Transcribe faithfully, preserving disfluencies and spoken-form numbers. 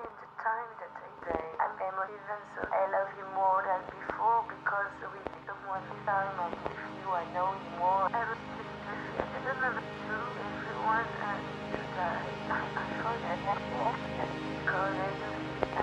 in the time that I die. I'm emotive and so I love you more than before.